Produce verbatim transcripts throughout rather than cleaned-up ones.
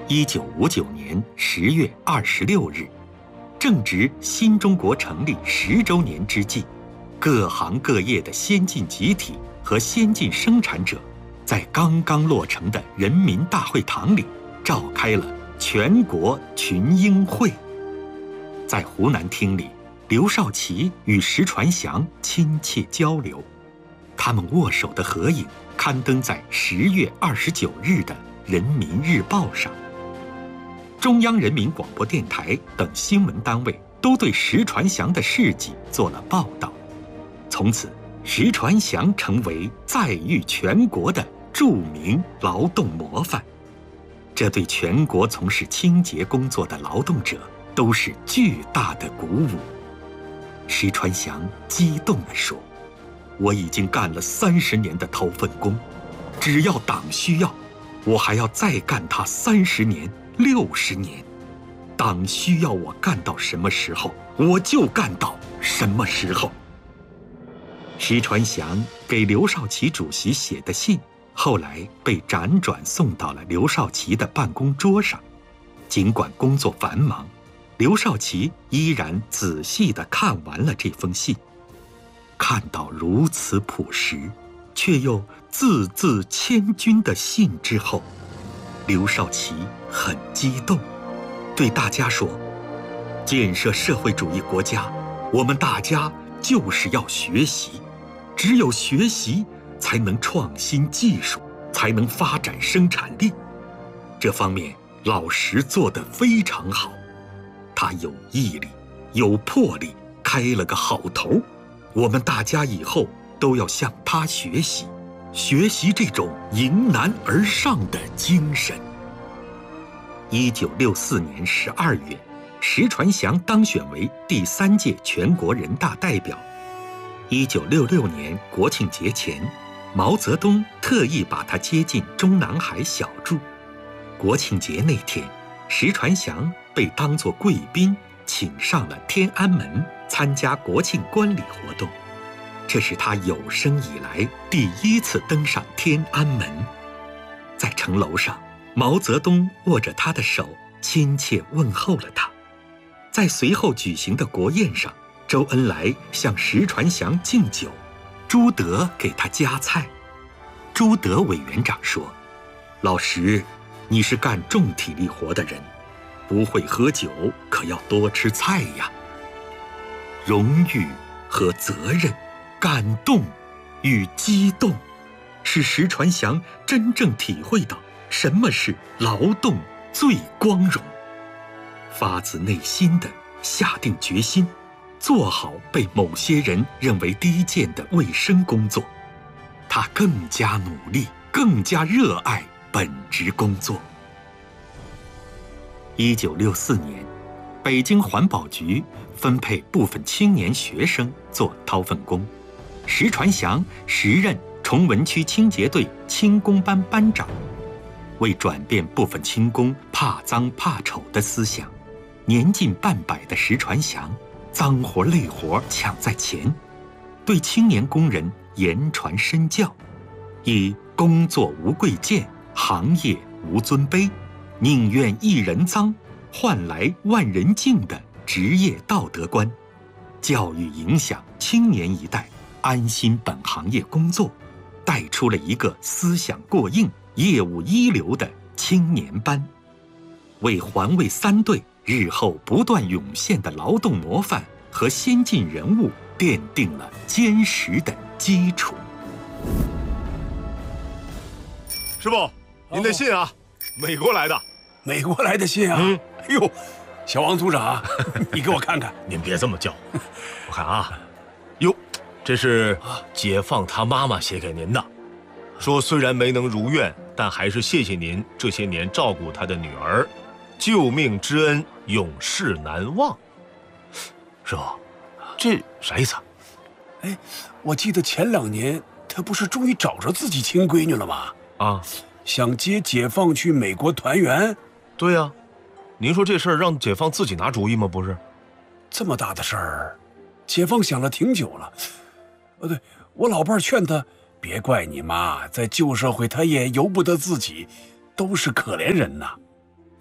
一九五九年十月二十六日，正值新中国成立十周年之际，各行各业的先进集体和先进生产者，在刚刚落成的人民大会堂里召开了全国群英会。在湖南厅里，刘少奇与石传祥亲切交流，他们握手的合影刊登在十月二十九日的《人民日报》上。中央人民广播电台等新闻单位都对石传祥的事迹做了报道，从此石传祥成为载誉全国的著名劳动模范，这对全国从事清洁工作的劳动者都是巨大的鼓舞。石传祥激动地说：“我已经干了三十年的掏粪工，只要党需要，我还要再干它三十年、六十年。党需要我干到什么时候，我就干到什么时候。”石传祥给刘少奇主席写的信，后来被辗转送到了刘少奇的办公桌上。尽管工作繁忙，刘少奇依然仔细地看完了这封信。看到如此朴实，却又字字千钧的信之后，刘少奇很激动，对大家说：“建设社会主义国家，我们大家就是要学习，只有学习才能创新技术，才能发展生产力。这方面老石做得非常好，他有毅力，有魄力，开了个好头。我们大家以后都要向他学习，学习这种迎难而上的精神。”一九六四年十二月，石传祥当选为第三届全国人大代表。一九六六年国庆节前，毛泽东特意把他接进中南海小住。国庆节那天，石传祥被当作贵宾请上了天安门参加国庆观礼活动，这是他有生以来第一次登上天安门。在城楼上，毛泽东握着他的手，亲切问候了他。在随后举行的国宴上，周恩来向石传祥敬酒，朱德给他夹菜。朱德委员长说：“老石，你是干重体力活的人，不会喝酒，可要多吃菜呀。”荣誉和责任、感动与激动，使石传祥真正体会到什么是劳动最光荣，发自内心地下定决心，做好被某些人认为低贱的卫生工作。他更加努力，更加热爱本职工作。一九六四年，北京环保局分配部分青年学生做掏粪工，石传祥时任崇文区清洁队轻工班班长。为转变部分轻工怕脏怕丑的思想，年近半百的石传祥脏活累活抢在前，对青年工人言传身教，以工作无贵贱，行业无尊卑，宁愿一人脏，换来万人敬的职业道德观，教育影响青年一代安心本行业工作，带出了一个思想过硬、业务一流的青年班，为环卫三队日后不断涌现的劳动模范和先进人物奠定了坚实的基础。 师傅，您的信啊，美国来的。 美国来的信啊？嗯，哎呦，小王组长，你给我看看。 您别这么叫，我看啊，哟，这是解放他妈妈写给您的，说虽然没能如愿，但还是谢谢您这些年照顾他的女儿，救命之恩永世难忘。师傅，这啥意思啊？ 哎，我记得前两年他不是终于找着自己亲闺女了吗？ 啊， 想接解放去美国团圆。 对呀、啊，您说这事儿让解放自己拿主意吗？不是， 这么大的事儿，解放想了挺久了。呃，对，我老伴儿劝他，别怪你妈，在旧社会她也由不得自己，都是可怜人呐。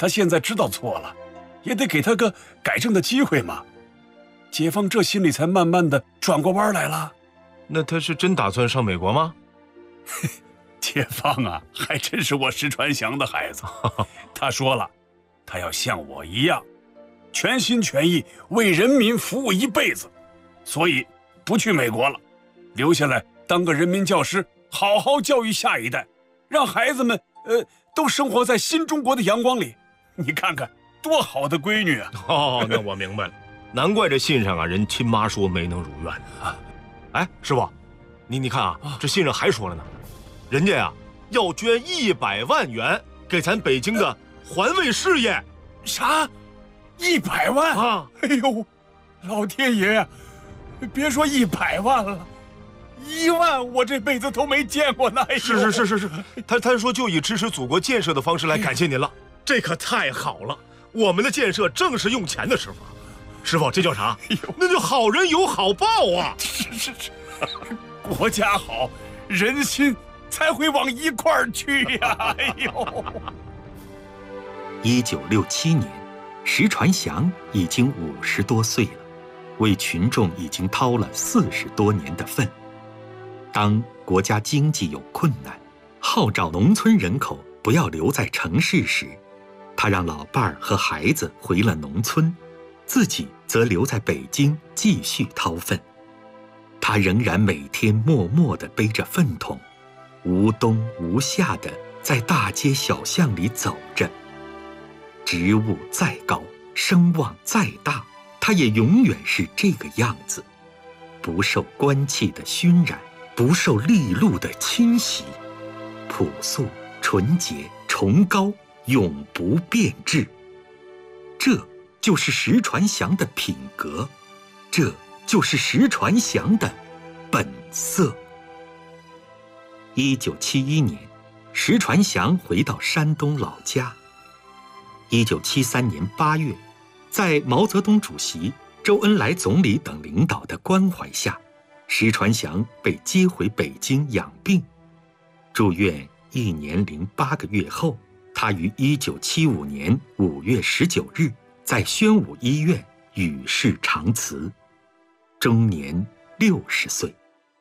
他现在知道错了，也得给他个改正的机会嘛。解放这心里才慢慢的转过弯来了。 那他是真打算上美国吗？ 解放啊，还真是我石传祥的孩子。他说了，他要像我一样，全心全意为人民服务一辈子，所以不去美国了，留下来当个人民教师，好好教育下一代，让孩子们呃都生活在新中国的阳光里。你看看多好的闺女啊！ 哦，那我明白了，难怪这信上啊，人亲妈说没能如愿啊。哎，师傅，你你看啊，这信上还说了呢，人家呀、啊、要捐一百万元给咱北京的环卫事业。 啥？一百万啊！ 哎呦，老天爷呀！别说一百万了，一万我这辈子都没见过呢。哎、 是是是是是，他他说就以支持祖国建设的方式来感谢您了，这可太好了！我们的建设正是用钱的时候。师傅，这叫啥？哎、那就好人有好报啊！ 是是是，国家好，人心才会往一块儿去呀！哎呦， 一九六七年，石传祥已经五十多岁了，为群众已经掏了四十多年的粪。当国家经济有困难，号召农村人口不要留在城市时，他让老伴儿和孩子回了农村，自己则留在北京继续掏粪。他仍然每天默默地背着粪桶，无冬无夏地在大街小巷里走着。职务再高，声望再大，他也永远是这个样子，不受官气的熏染，不受利禄的侵袭，朴素、纯洁、崇高，永不变质。这就是石传祥的品格，这就是石传祥的本色。一九七一年，石传祥回到山东老家。一九七三年八月，在毛泽东主席、周恩来总理等领导的关怀下，石传祥被接回北京养病。住院一年零八个月后，他于一九七五年五月十九日在宣武医院与世长辞，终年六十岁。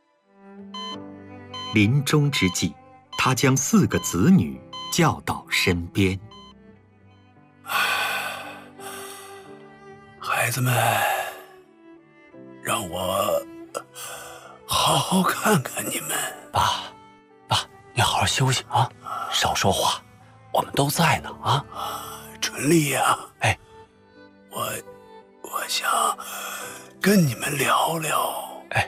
临终之际，他将四个子女叫到身边。 孩子们，让我好好看看你们。 爸，爸，你好好休息啊，少说话，我们都在呢啊。 春丽呀， 哎， 我我想跟你们聊聊。 哎，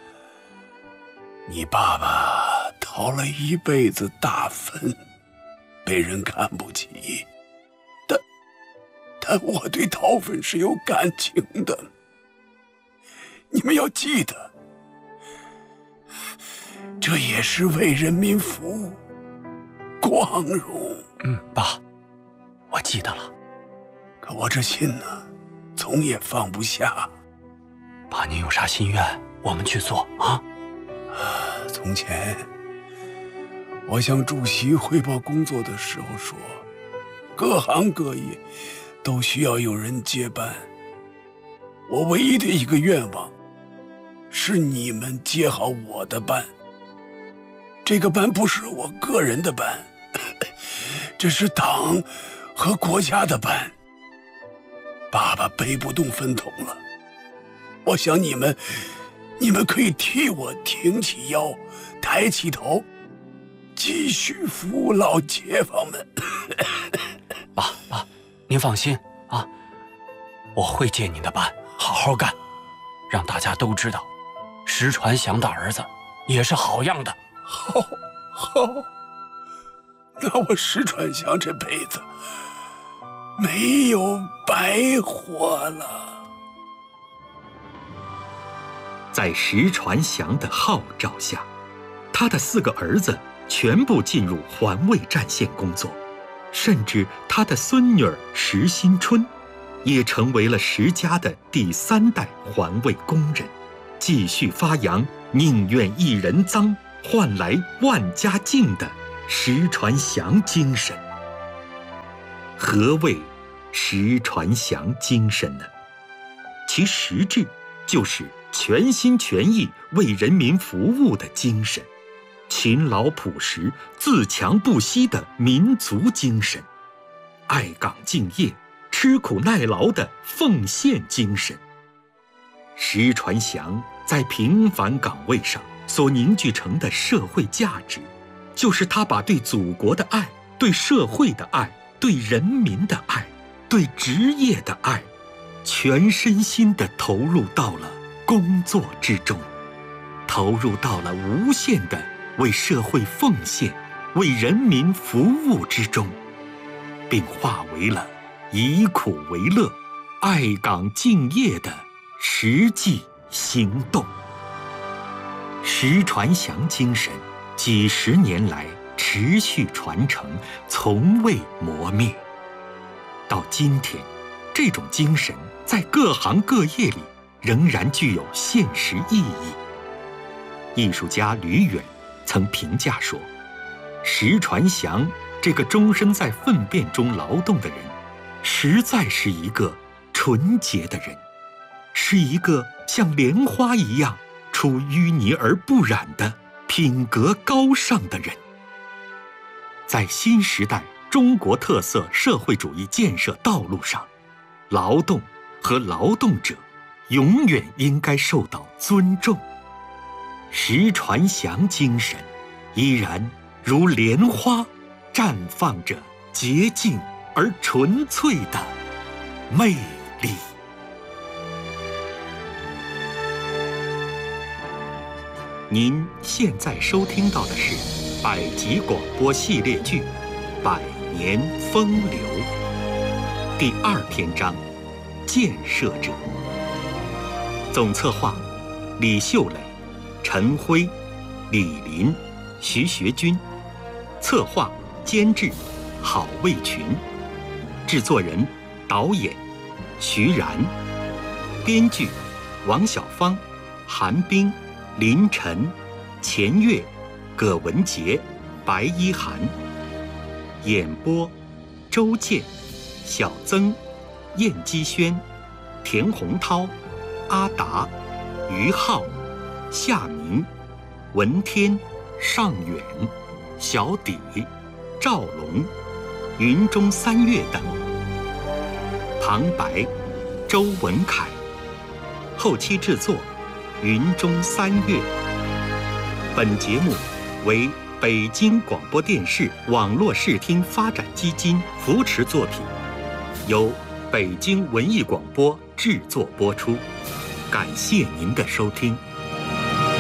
你爸爸掏了一辈子大粪，被人看不起，但但我对掏粪是有感情的。你们要记得，这也是为人民服务，光荣。 嗯，爸，我记得了。 可我这心呢，总也放不下。 爸，您有啥心愿，我们去做啊。 从前，我向主席汇报工作的时候说，各行各业都需要有人接班。我唯一的一个愿望，是你们接好我的班。这个班不是我个人的班，这是党和国家的班。爸爸背不动粪桶了，我想你们，你们可以替我挺起腰，抬起头，继续服务老街坊们。 爸爸，您放心啊，我会接您的班，好好干，让大家都知道，石传祥的儿子也是好样的。 好，好，那我石传祥这辈子没有白活了。 在石传祥的号召下，他的四个儿子全部进入环卫战线工作，甚至他的孙女儿石新春也成为了石家的第三代环卫工人，继续发扬宁愿一人脏换来万家净的石传祥精神。 何谓石传祥精神呢？其实质就是全心全意为人民服务的精神，勤劳朴实、自强不息的民族精神，爱岗敬业、吃苦耐劳的奉献精神。石传祥在平凡岗位上所凝聚成的社会价值，就是他把对祖国的爱、对社会的爱、对人民的爱、对职业的爱，全身心地投入到了工作之中，投入到了无限的为社会奉献、为人民服务之中，并化为了以苦为乐、爱岗敬业的实际行动。石传祥精神几十年来持续传承，从未磨灭。到今天，这种精神在各行各业里仍然具有现实意义。艺术家吕远曾评价说，石传祥这个终身在粪便中劳动的人，实在是一个纯洁的人，是一个像莲花一样出淤泥而不染的品格高尚的人。在新时代中国特色社会主义建设道路上，劳动和劳动者永远应该受到尊重。石传祥精神依然如莲花，绽放着洁净而纯粹的魅力。您现在收听到的是百集广播系列剧《百年风流》第二篇章《建设者》，总策划李秀磊、陈辉、李林、徐学军，策划监制郝卫群，制作人导演徐然，编剧王小芳、韩冰、林晨、钱月、葛文杰、白一涵，演播周健、小曾、燕基轩、田洪涛、阿达、于浩、夏明、文天、尚远、小底、赵龙、云中三月等。旁白周文凯，后期制作云中三月。本节目为北京广播电视网络视听发展基金扶持作品，由北京文艺广播制作播出。感谢您的收听。